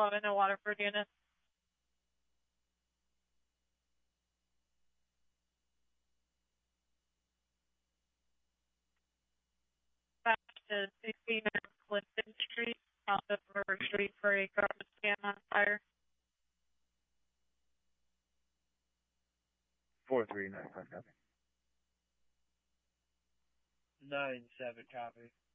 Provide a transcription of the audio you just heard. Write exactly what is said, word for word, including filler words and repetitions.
eleven to Waterford unit. Back to sixteen Clifton Street, south of River Street for a garbage can on fire. four three nine five, copy. nine seven, copy.